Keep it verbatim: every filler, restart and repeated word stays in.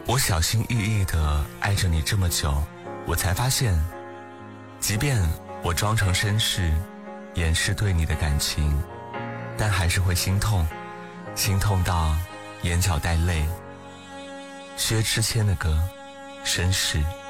我小心翼翼地爱着你这么久，我才发现，即便我装成绅士，掩饰对你的感情，但还是会心痛，心痛到眼角带泪。薛之谦的歌《绅士》。